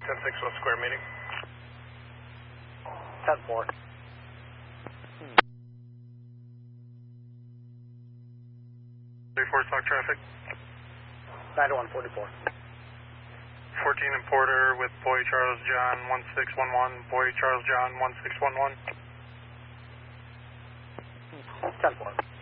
10-6 West Square meeting. 10-4. 34 stock traffic. 9144. 14 and Porter with Boy Charles John 1611. Boy Charles John 1611. 10-4.